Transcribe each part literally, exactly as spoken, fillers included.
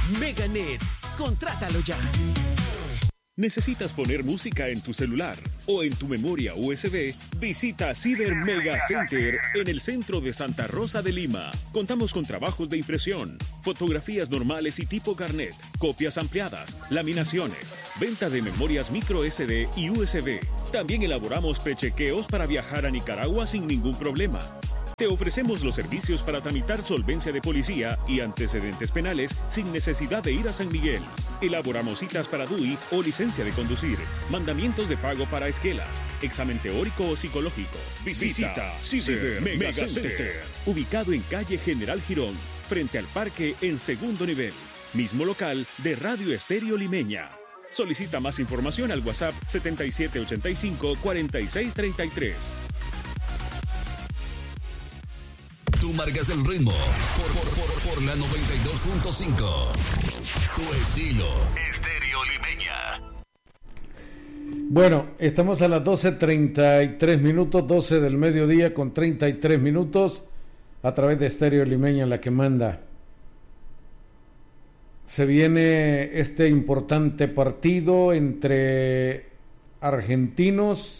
Meganet, contrátalo ya. ¿Necesitas poner música en tu celular o en tu memoria U S B? Visita Ciber Mega Center en el centro de Santa Rosa de Lima. Contamos con trabajos de impresión, fotografías normales y tipo carnet, copias ampliadas, laminaciones, venta de memorias micro S D y U S B. También elaboramos prechequeos para viajar a Nicaragua sin ningún problema. Te ofrecemos los servicios para tramitar solvencia de policía y antecedentes penales sin necesidad de ir a San Miguel. Elaboramos citas para D U I o licencia de conducir, mandamientos de pago para esquelas, examen teórico o psicológico. Visita Ciber Mega Center, ubicado en calle General Girón, frente al parque en segundo nivel. Mismo local de Radio Estéreo Limeña. Solicita más información al WhatsApp setenta y siete ochenta y cinco cuarenta y seis treinta y tres. Tú marcas el ritmo por, por, por, por la noventa y dos punto cinco. Tu estilo, Estéreo Limeña. Bueno, estamos a las doce treinta y tres minutos, doce del mediodía con treinta y tres minutos, a través de Estéreo Limeña, la que manda. Se viene este importante partido entre argentinos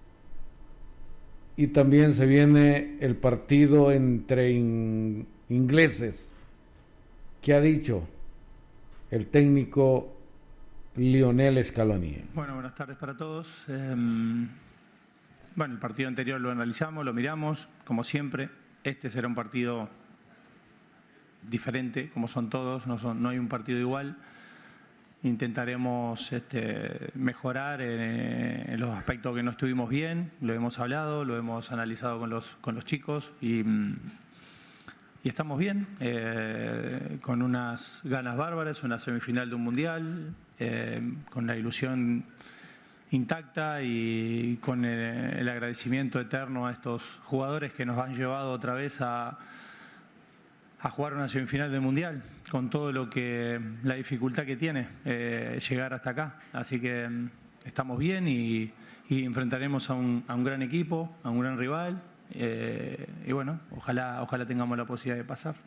y también se viene el partido entre in- ingleses. ¿Qué ha dicho el técnico Lionel Scaloni? Bueno, buenas tardes para todos. Eh, bueno, el partido anterior lo analizamos, lo miramos, como siempre. Este será un partido diferente, como son todos, no, son, no hay un partido igual. Intentaremos este, mejorar en, en los aspectos que no estuvimos bien, lo hemos hablado, lo hemos analizado con los, con los chicos y, y estamos bien, eh, con unas ganas bárbaras, una semifinal de un mundial, eh, con la ilusión intacta y con el, el agradecimiento eterno a estos jugadores que nos han llevado otra vez a... a jugar una semifinal del Mundial, con todo lo que la dificultad que tiene eh, llegar hasta acá. Así que mm, estamos bien y, y enfrentaremos a un, a un gran equipo, a un gran rival, eh, y bueno, ojalá, ojalá tengamos la posibilidad de pasar.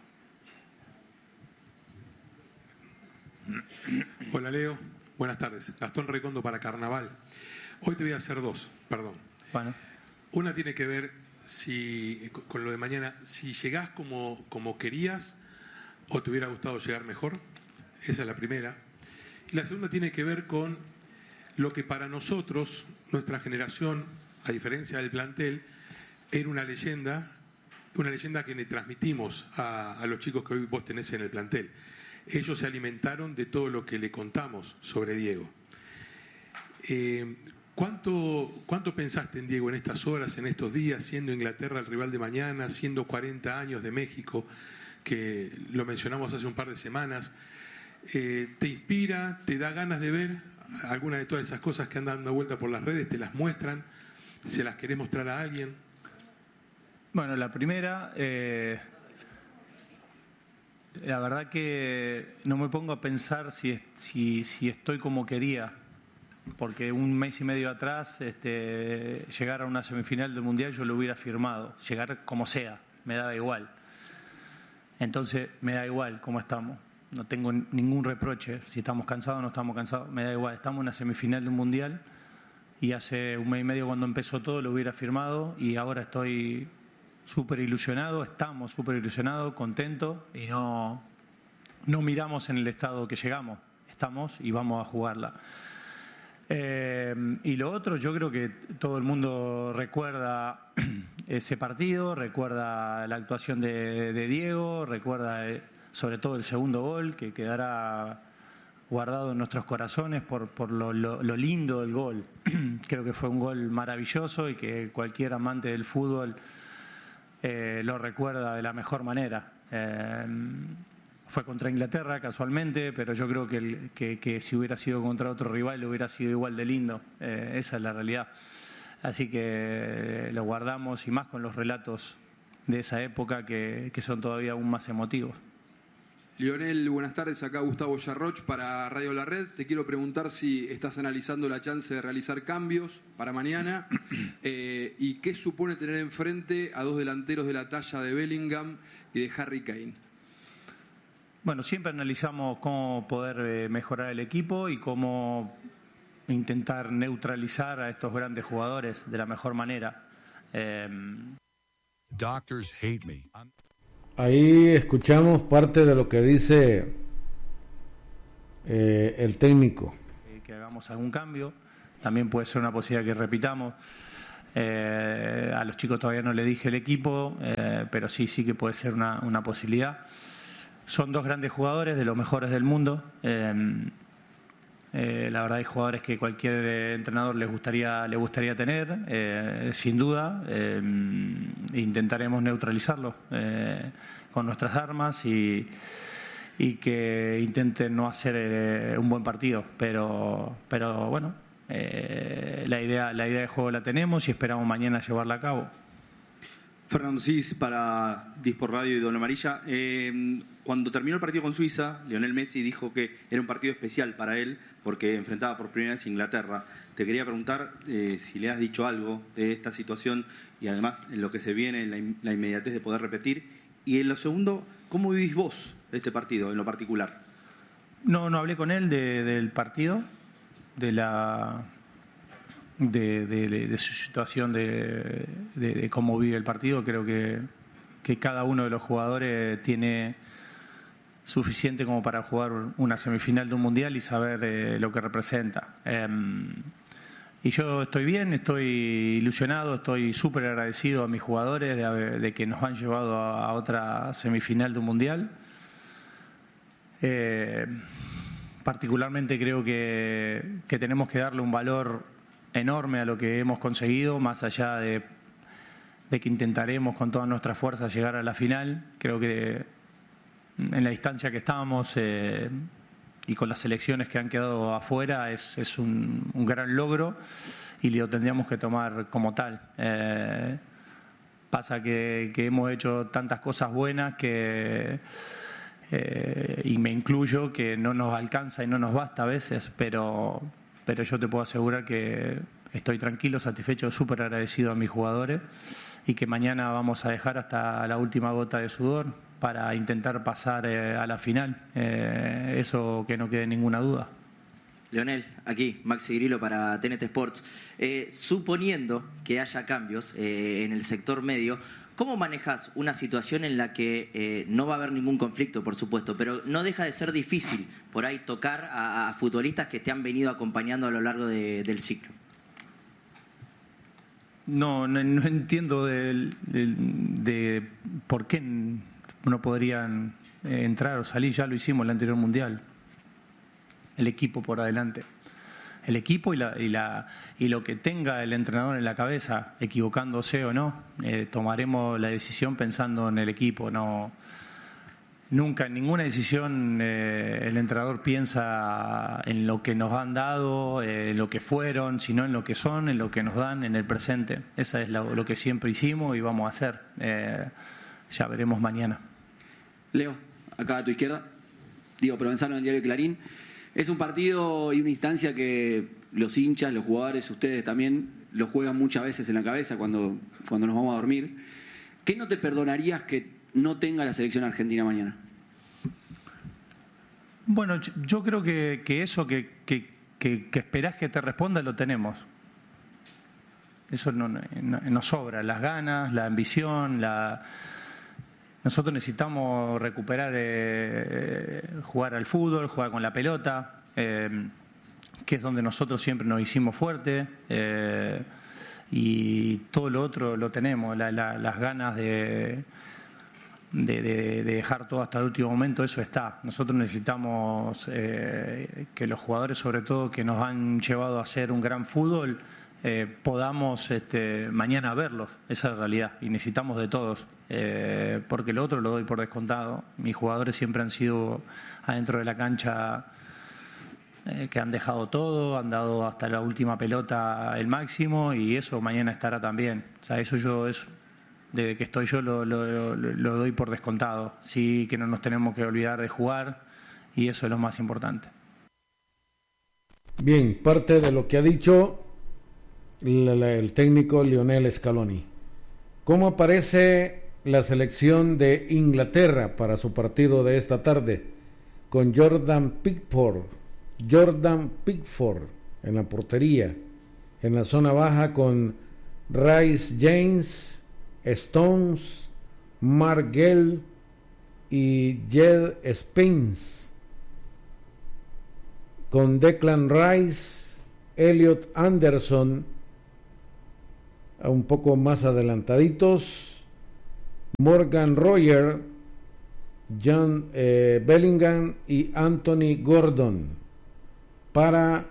Hola Leo, buenas tardes. Gastón Recondo para Carnaval. Hoy te voy a hacer dos, perdón. Bueno. Una tiene que ver si con lo de mañana, si llegás como, como querías o te hubiera gustado llegar mejor. Esa es la primera. Y la segunda tiene que ver con lo que para nosotros, nuestra generación, a diferencia del plantel, era una leyenda, una leyenda que le transmitimos a, a los chicos que hoy vos tenés en el plantel. Ellos se alimentaron de todo lo que le contamos sobre Diego. Eh, ¿Cuánto, ¿Cuánto pensaste en Diego en estas horas, en estos días, siendo Inglaterra el rival de mañana, siendo cuarenta años de México, que lo mencionamos hace un par de semanas? Eh, ¿Te inspira, te da ganas de ver alguna de todas esas cosas que andan dando vuelta por las redes? ¿Te las muestran? ¿Se las querés mostrar a alguien? Bueno, la primera, eh, la verdad que no me pongo a pensar si, si, si estoy como quería. Porque un mes y medio atrás este, llegar a una semifinal del Mundial yo lo hubiera firmado, llegar como sea, me daba igual. Entonces me da igual cómo estamos, no tengo ningún reproche, si estamos cansados o no estamos cansados, me da igual, estamos en una semifinal del Mundial y hace un mes y medio cuando empezó todo lo hubiera firmado y ahora estoy súper ilusionado, estamos súper ilusionados, contentos y no, no miramos en el estado que llegamos, estamos y vamos a jugarla. Eh, y lo otro, yo creo que todo el mundo recuerda ese partido, recuerda la actuación de, de Diego, recuerda eh, sobre todo el segundo gol que quedará guardado en nuestros corazones por, por lo, lo, lo lindo del gol. Creo que fue un gol maravilloso y que cualquier amante del fútbol eh, lo recuerda de la mejor manera. Eh, Fue contra Inglaterra casualmente, pero yo creo que, el, que, que si hubiera sido contra otro rival hubiera sido igual de lindo. Eh, esa es la realidad. Así que lo guardamos y más con los relatos de esa época que, que son todavía aún más emotivos. Lionel, buenas tardes. Acá Gustavo Yarroch para Radio La Red. Te quiero preguntar si estás analizando la chance de realizar cambios para mañana eh, y qué supone tener enfrente a dos delanteros de la talla de Bellingham y de Harry Kane. Bueno, siempre analizamos cómo poder eh, mejorar el equipo y cómo intentar neutralizar a estos grandes jugadores de la mejor manera. Eh, Doctors hate me. Ahí escuchamos parte de lo que dice eh, el técnico. Que hagamos algún cambio, también puede ser una posibilidad que repitamos. Eh, a los chicos todavía no le dije el equipo, eh, pero sí, sí que puede ser una, una posibilidad. Son dos grandes jugadores, de los mejores del mundo. Eh, eh, la verdad hay jugadores que cualquier entrenador les gustaría, le gustaría tener, eh, sin duda. Eh, intentaremos neutralizarlos eh, con nuestras armas y, y que intenten no hacer eh, un buen partido. Pero, pero bueno, eh, la idea, la idea de juego la tenemos y esperamos mañana llevarla a cabo. Fernando Cis para Dispor Radio y Doble Amarilla. Eh, cuando terminó el partido con Suiza, Lionel Messi dijo que era un partido especial para él porque enfrentaba por primera vez a Inglaterra. Te quería preguntar eh, si le has dicho algo de esta situación y además en lo que se viene, la, in- la inmediatez de poder repetir. Y en lo segundo, ¿cómo vivís vos este partido en lo particular? No, no hablé con él de, del partido, de la... De, de, de su situación, de, de, de cómo vive el partido. Creo que, que cada uno de los jugadores tiene suficiente como para jugar una semifinal de un mundial y saber eh, lo que representa. Eh, y yo estoy bien, estoy ilusionado, estoy súper agradecido a mis jugadores de, de que nos han llevado a, a otra semifinal de un mundial. Eh, particularmente creo que, que tenemos que darle un valor enorme a lo que hemos conseguido, más allá de, de que intentaremos con todas nuestras fuerzas llegar a la final. Creo que en la distancia que estábamos eh, y con las selecciones que han quedado afuera es, es un, un gran logro y lo tendríamos que tomar como tal. Eh, pasa que, que hemos hecho tantas cosas buenas que eh, y me incluyo, que no nos alcanza y no nos basta a veces, pero pero yo te puedo asegurar que estoy tranquilo, satisfecho, súper agradecido a mis jugadores y que mañana vamos a dejar hasta la última gota de sudor para intentar pasar eh, a la final. Eh, eso que no quede ninguna duda. Leonel, aquí, Maxi Grillo para T N T Sports. Eh, suponiendo que haya cambios eh, en el sector medio, ¿cómo manejas una situación en la que eh, no va a haber ningún conflicto, por supuesto, pero no deja de ser difícil por ahí tocar a, a futbolistas que te han venido acompañando a lo largo de, del ciclo? No, no, no entiendo de, de, de por qué no podrían entrar o salir. Ya lo hicimos en el anterior mundial. El equipo por adelante. El equipo y, la, y, la, y lo que tenga el entrenador en la cabeza, equivocándose o no, eh, tomaremos la decisión pensando en el equipo. No, nunca en ninguna decisión eh, el entrenador piensa en lo que nos han dado, eh, en lo que fueron, sino en lo que son, en lo que nos dan en el presente. Esa es lo, lo que siempre hicimos y vamos a hacer. Eh, ya veremos mañana. Leo, acá a tu izquierda, Diego Provenzano del diario Clarín. Es un partido y una instancia que los hinchas, los jugadores, ustedes también lo juegan muchas veces en la cabeza cuando, cuando nos vamos a dormir. ¿Qué no te perdonarías que no tenga la selección argentina mañana? Bueno, yo creo que, que eso que, que, que, que esperás que te responda lo tenemos. Eso no, no, nos sobra, las ganas, la ambición, la... Nosotros necesitamos recuperar, eh, jugar al fútbol, jugar con la pelota, eh, que es donde nosotros siempre nos hicimos fuertes, eh, y todo lo otro lo tenemos, la, la, las ganas de, de, de, de dejar todo hasta el último momento, eso está. Nosotros necesitamos eh, que los jugadores, sobre todo, que nos han llevado a hacer un gran fútbol, Eh, podamos este, mañana verlos, esa es la realidad, y necesitamos de todos, eh, porque lo otro lo doy por descontado. Mis jugadores siempre han sido adentro de la cancha eh, que han dejado todo, han dado hasta la última pelota el máximo, y eso mañana estará también. O sea, eso yo, eso, desde que estoy yo lo, lo, lo, lo doy por descontado. Sí que no nos tenemos que olvidar de jugar, y eso es lo más importante. Bien, parte de lo que ha dicho el técnico Lionel Scaloni. ¿Cómo aparece la selección de Inglaterra para su partido de esta tarde, con Jordan Pickford, Jordan Pickford en la portería, en la zona baja con Rice James, Stones, Mark Gell y Jed Spence, con Declan Rice, Elliot Anderson un poco más adelantaditos, Morgan Royer, John eh, Bellingham y Anthony Gordon para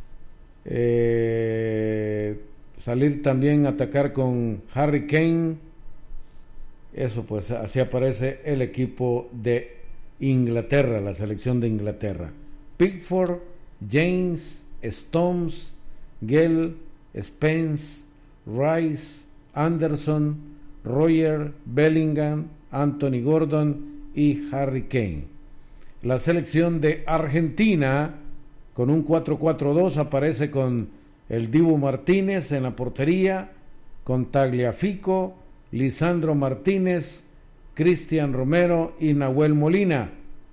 eh, salir también a atacar con Harry Kane. Eso pues, así aparece el equipo de Inglaterra, la selección de Inglaterra. Pickford, James, Stones, Gell, Spence, Rice, Anderson, Royer, Bellingham, Anthony Gordon y Harry Kane. La selección de Argentina con un cuatro cuatro dos aparece con el Dibu Martínez en la portería, con Tagliafico, Lisandro Martínez, Cristian Romero y Nahuel Molina.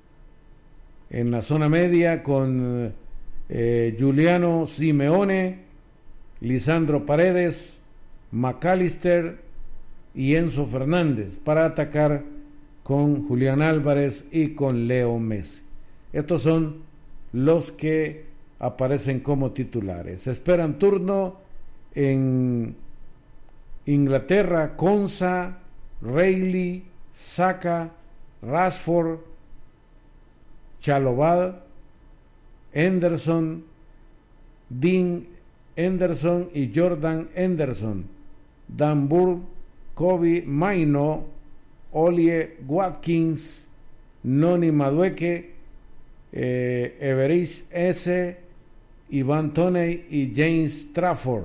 En la zona media con eh, Giuliano Simeone, Lisandro Paredes, McAllister y Enzo Fernández, para atacar con Julián Álvarez y con Leo Messi. Estos son los que aparecen como titulares. Se esperan turno en Inglaterra: Konsa, Reilly, Saka, Rashford, Chalobah, Henderson, Dean Henderson y Jordan Henderson, Dan Burn, Kobe Maino, Ollie Watkins, Noni Madueke, eh, Everest S, Ivan Toney y James Trafford.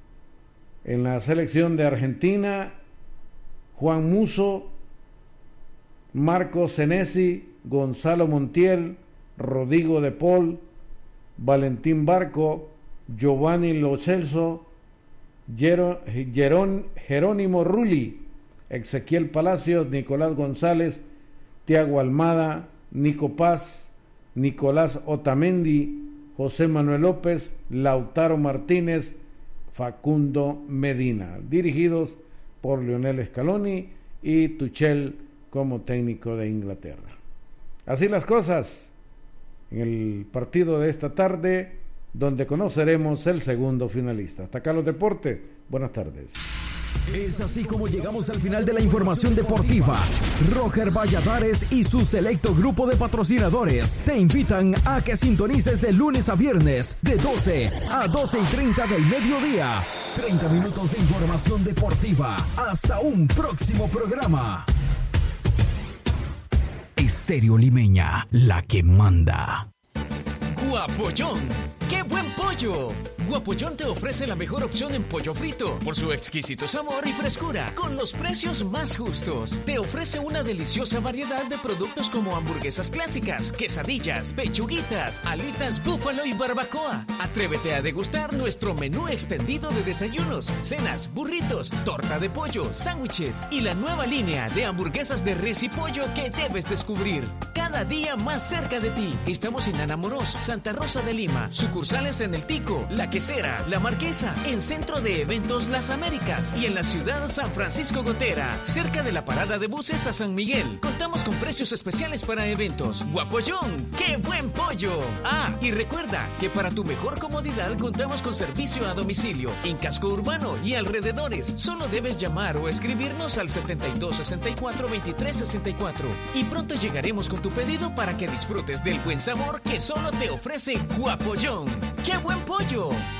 En la selección de Argentina, Juan Musso, Marco Senesi, Gonzalo Montiel, Rodrigo de Paul, Valentín Barco, Giovanni Lo Celso, Gerón, Jerónimo Rulli, Ezequiel Palacios, Nicolás González, Tiago Almada, Nico Paz, Nicolás Otamendi, José Manuel López, Lautaro Martínez, Facundo Medina, dirigidos por Lionel Scaloni y Tuchel como técnico de Inglaterra. Así las cosas en el partido de esta tarde, donde conoceremos el segundo finalista. Hasta acá los deportes. Buenas tardes. Es así como llegamos al final de la información deportiva. Roger Valladares y su selecto grupo de patrocinadores te invitan a que sintonices de lunes a viernes de doce a doce y treinta del mediodía. treinta minutos de información deportiva. Hasta un próximo programa. Estéreo Limeña, la que manda. Guapollón. ¡Qué buen pollo! Guapollón te ofrece la mejor opción en pollo frito por su exquisito sabor y frescura, con los precios más justos. Te ofrece una deliciosa variedad de productos como hamburguesas clásicas, quesadillas, pechuguitas, alitas búfalo y barbacoa. Atrévete a degustar nuestro menú extendido de desayunos, cenas, burritos, torta de pollo, sándwiches y la nueva línea de hamburguesas de res y pollo que debes descubrir. Cada día más cerca de ti. Estamos en Anamoros, Santa Rosa de Lima. Sucursales en El Tico, La Quesera, La Marquesa, en Centro de Eventos Las Américas y en la ciudad San Francisco Gotera, cerca de la parada de buses a San Miguel. Contamos con precios especiales para eventos. Guapollón, ¡qué buen pollo! Ah, y recuerda que para tu mejor comodidad contamos con servicio a domicilio en Casco Urbano y alrededores. Solo debes llamar o escribirnos al setenta y dos sesenta y cuatro veintitrés sesenta y cuatro y pronto llegaremos con tu pedido para que disfrutes del buen sabor que solo te ofrece Guapollón. ¡Qué buen pollo!